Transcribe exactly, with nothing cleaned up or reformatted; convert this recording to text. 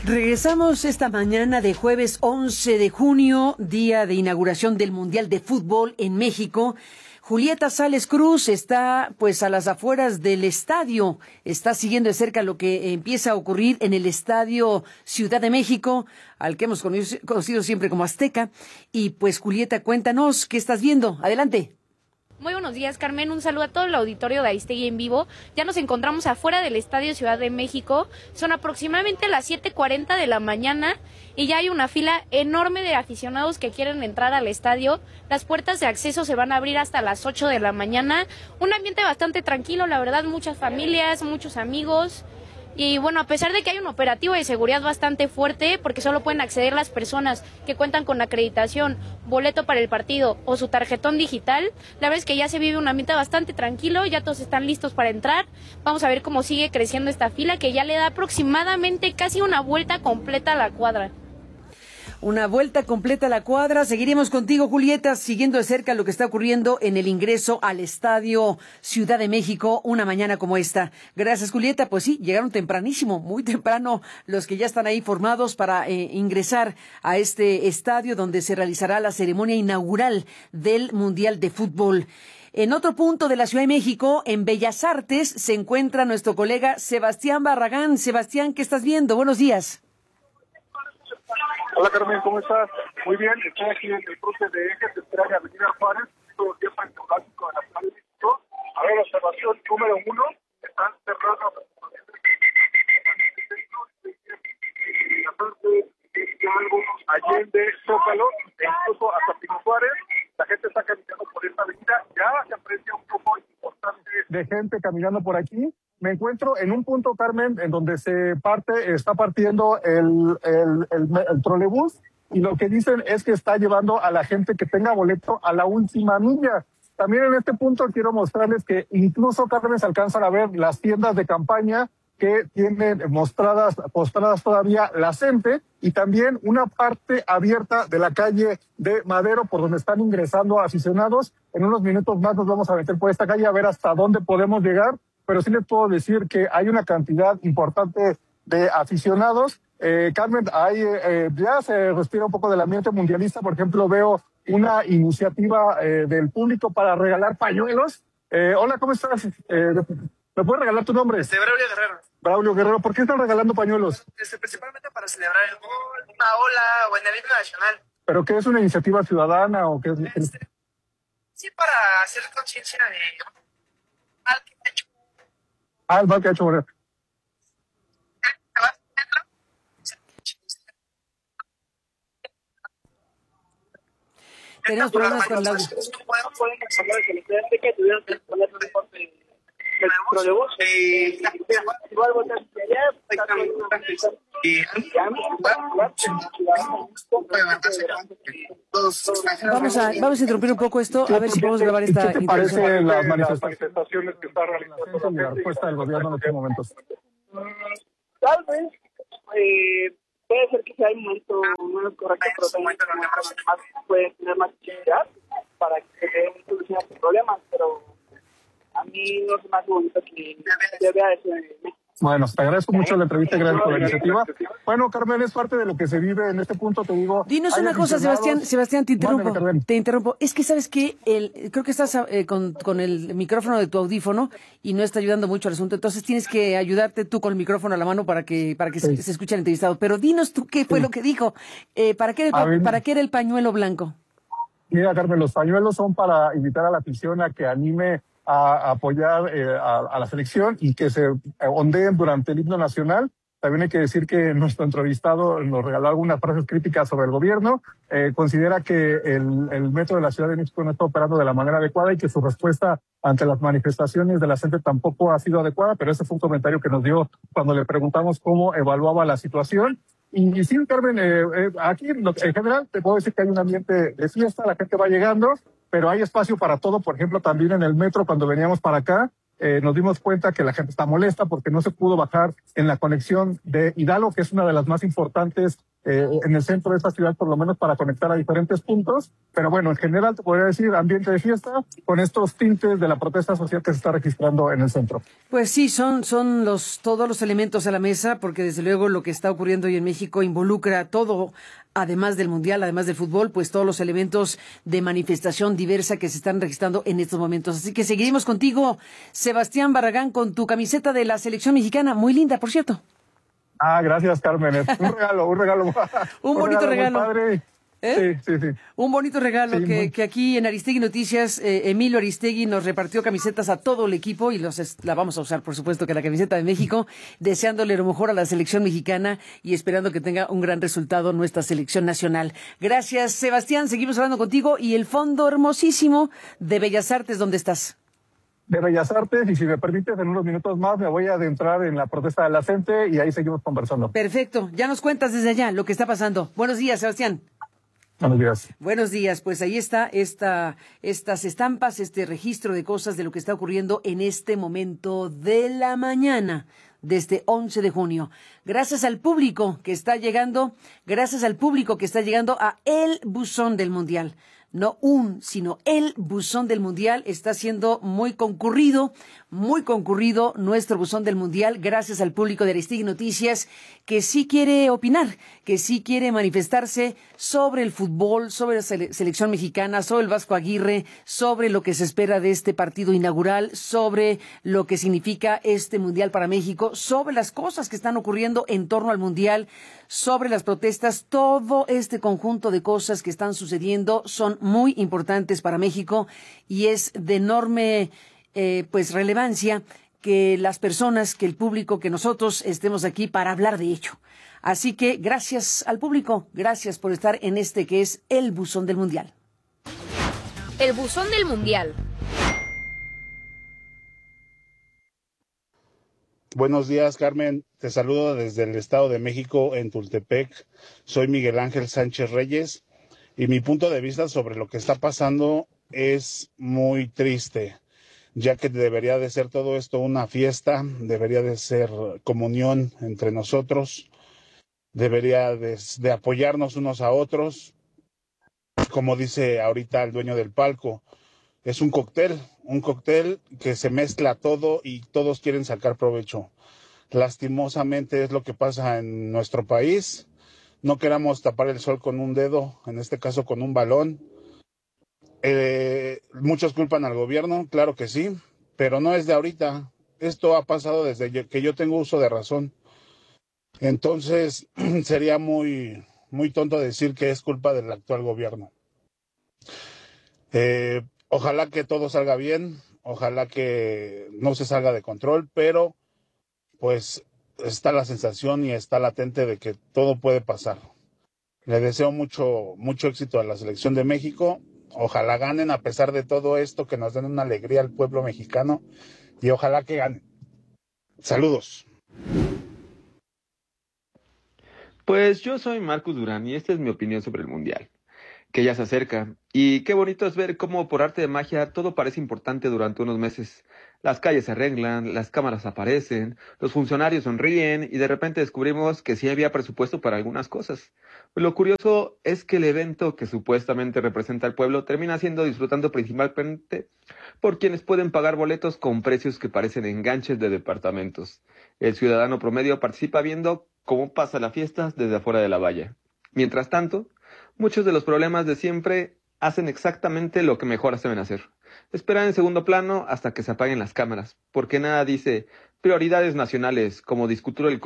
Regresamos esta mañana de jueves once de junio, día de inauguración del Mundial de Fútbol en México. Julieta Sales Cruz está pues a las afueras del estadio, está siguiendo de cerca lo que empieza a ocurrir en el Estadio Ciudad de México, al que hemos conocido siempre como Azteca. Y pues Julieta, cuéntanos, ¿qué estás viendo? Adelante. Muy buenos días, Carmen. Un saludo a todo el auditorio de Aristegui en vivo. Ya nos encontramos afuera del Estadio Ciudad de México. Son aproximadamente las siete cuarenta de la mañana y ya hay una fila enorme de aficionados que quieren entrar al estadio. Las puertas de acceso se van a abrir hasta las ocho de la mañana. Un ambiente bastante tranquilo, la verdad, muchas familias, muchos amigos. Y bueno, a pesar de que hay un operativo de seguridad bastante fuerte, porque solo pueden acceder las personas que cuentan con acreditación, boleto para el partido o su tarjetón digital, la verdad es que ya se vive un ambiente bastante tranquilo, ya todos están listos para entrar. Vamos a ver cómo sigue creciendo esta fila, que ya le da aproximadamente casi una vuelta completa a la cuadra. Una vuelta completa a la cuadra. Seguiremos contigo, Julieta, siguiendo de cerca lo que está ocurriendo en el ingreso al Estadio Ciudad de México una mañana como esta. Gracias, Julieta. Pues sí, llegaron tempranísimo, muy temprano, los que ya están ahí formados para eh, ingresar a este estadio donde se realizará la ceremonia inaugural del Mundial de Fútbol. En otro punto de la Ciudad de México, en Bellas Artes, se encuentra nuestro colega Sebastián Barragán. Sebastián, ¿qué estás viendo? Buenos días. Hola Carmen, ¿cómo estás? Muy bien, estoy aquí en el cruce de eje central de Avenida Juárez, todo el tiempo geográfico de la Ciudad de México. A ver, observación número uno, están cerrados Allende, Zócalo, e incluso hasta Pino Suárez. La gente está caminando por esta avenida, ya se aprecia un poco importante de gente caminando por aquí. Me encuentro en un punto, Carmen, en donde se parte, está partiendo el, el, el, el trolebús, y lo que dicen es que está llevando a la gente que tenga boleto a la última milla. También en este punto quiero mostrarles que incluso, Carmen, se alcanzan a ver las tiendas de campaña que tienen mostradas, postradas todavía la gente, y también una parte abierta de la calle de Madero por donde están ingresando aficionados. En unos minutos más nos vamos a meter por esta calle a ver hasta dónde podemos llegar, pero sí les puedo decir que hay una cantidad importante de aficionados. Eh, Carmen, hay, eh, ya se respira un poco del ambiente mundialista. Por ejemplo, veo una iniciativa eh, del público para regalar pañuelos. Eh, hola, ¿cómo estás? Eh, ¿Me puedes regalar tu nombre? Este, Braulio Guerrero. Braulio Guerrero, ¿por qué están regalando pañuelos? Este, principalmente para celebrar el gol, una ola o en el himno nacional. ¿Pero qué es una iniciativa ciudadana o qué es? Este, sí, para hacer conciencia de mal que ha hecho. Ah, el mal que ha hecho Moreno. Tenemos problemas con el audio. Vamos a, vamos a interrumpir un poco esto, a ver si podemos grabar esta. ¿Qué te parecen las manifestaciones que está realizando la respuesta del gobierno en estos momentos? Tal vez eh, puede ser que sea el momento menos correcto, pero también puede tener más actividad para que se den solución a sus problemas, pero a mí no es más bonito que se vea eso en México. Bueno, te agradezco mucho la entrevista y gracias por la iniciativa. Bueno, Carmen, es parte de lo que se vive en este punto, te digo. Dinos una cosa, Sebastián, Sebastián, te interrumpo, Mándame, te interrumpo. Es que sabes que el, creo que estás eh, con, con el micrófono de tu audífono y no está ayudando mucho al asunto, entonces tienes que ayudarte tú con el micrófono a la mano para que para que sí. se, se escuche el entrevistado. Pero dinos tú qué fue sí. lo que dijo, eh, ¿para qué, el, ¿para qué era el pañuelo blanco? Mira, Carmen, los pañuelos son para invitar a la afición a que anime a apoyar eh, a, a la selección y que se ondeen durante el himno nacional. También hay que decir que nuestro entrevistado nos regaló algunas frases críticas sobre el gobierno. Eh, considera que el, el metro de la Ciudad de México no está operando de la manera adecuada y que su respuesta ante las manifestaciones de la gente tampoco ha sido adecuada, pero ese fue un comentario que nos dio cuando le preguntamos cómo evaluaba la situación. Y, y sí, Carmen, eh, eh, aquí en general te puedo decir que hay un ambiente de fiesta, la gente va llegando, pero hay espacio para todo. Por ejemplo, también en el metro, cuando veníamos para acá, eh, nos dimos cuenta que la gente está molesta porque no se pudo bajar en la conexión de Hidalgo, que es una de las más importantes eh, en el centro de esta ciudad, por lo menos para conectar a diferentes puntos. Pero bueno, en general te podría decir ambiente de fiesta con estos tintes de la protesta social que se está registrando en el centro. Pues sí, son, son los, todos los elementos a la mesa, porque desde luego lo que está ocurriendo hoy en México involucra todo, además del mundial, además del fútbol, pues todos los elementos de manifestación diversa que se están registrando en estos momentos. Así que seguiremos contigo, Sebastián Barragán, con tu camiseta de la selección mexicana, muy linda, por cierto. Ah, gracias, Carmen. Es un regalo, un regalo. un, un bonito regalo. regalo. Padre. ¿Eh? Sí, sí, sí. Un bonito regalo sí, que, muy... que aquí en Aristegui Noticias, eh, Emilio Aristegui nos repartió camisetas a todo el equipo y los es, la vamos a usar, por supuesto, que la camiseta de México, deseándole lo mejor a la selección mexicana y esperando que tenga un gran resultado nuestra selección nacional. Gracias, Sebastián. Seguimos hablando contigo y el fondo hermosísimo de Bellas Artes, ¿dónde estás? De Bellas Artes, y si me permites, en unos minutos más me voy a adentrar en la protesta de la gente y ahí seguimos conversando. Perfecto, ya nos cuentas desde allá lo que está pasando. Buenos días, Sebastián. Buenos días. Buenos días, pues ahí está esta, estas estampas, este registro de cosas de lo que está ocurriendo en este momento de la mañana de este once de junio. Gracias al público que está llegando, gracias al público que está llegando a el buzón del Mundial. No un, sino el buzón del Mundial está siendo muy concurrido, muy concurrido nuestro buzón del Mundial, gracias al público de Aristegui Noticias, que sí quiere opinar, que sí quiere manifestarse sobre el fútbol, sobre la sele- selección mexicana, sobre el Vasco Aguirre, sobre lo que se espera de este partido inaugural, sobre lo que significa este Mundial para México, sobre las cosas que están ocurriendo en torno al Mundial, sobre las protestas, todo este conjunto de cosas que están sucediendo son muy importantes para México y es de enorme eh, pues relevancia que las personas, que el público, que nosotros estemos aquí para hablar de ello. Así que gracias al público, gracias por estar en este que es el Buzón del Mundial. El Buzón del Mundial. Buenos días, Carmen. Te saludo desde el Estado de México, en Tultepec. Soy Miguel Ángel Sánchez Reyes y mi punto de vista sobre lo que está pasando es muy triste, ya que debería de ser todo esto una fiesta, debería de ser comunión entre nosotros, debería de, de apoyarnos unos a otros. Como dice ahorita el dueño del palco, es un cóctel, un cóctel que se mezcla todo y todos quieren sacar provecho. Lastimosamente es lo que pasa en nuestro país. No queramos tapar el sol con un dedo, en este caso con un balón. Eh, muchos culpan al gobierno, claro que sí, pero no es de ahorita. Esto ha pasado desde que yo tengo uso de razón. Entonces sería muy, muy tonto decir que es culpa del actual gobierno. Eh, Ojalá que todo salga bien, ojalá que no se salga de control, pero pues está la sensación y está latente de que todo puede pasar. Le deseo mucho, mucho éxito a la selección de México. Ojalá ganen a pesar de todo esto, que nos den una alegría al pueblo mexicano y ojalá que ganen. Saludos. Pues yo soy Marcus Durán y esta es mi opinión sobre el Mundial, que ya se acerca. Y qué bonito es ver cómo por arte de magia todo parece importante durante unos meses. Las calles se arreglan, las cámaras aparecen, los funcionarios sonríen y de repente descubrimos que sí había presupuesto para algunas cosas. Lo curioso es que el evento que supuestamente representa al pueblo termina siendo disfrutando principalmente por quienes pueden pagar boletos con precios que parecen enganches de departamentos. El ciudadano promedio participa viendo cómo pasa la fiesta desde afuera de la valla. Mientras tanto, muchos de los problemas de siempre hacen exactamente lo que mejor saben hacer. Esperar en segundo plano hasta que se apaguen las cámaras, porque nada dice prioridades nacionales como discutir el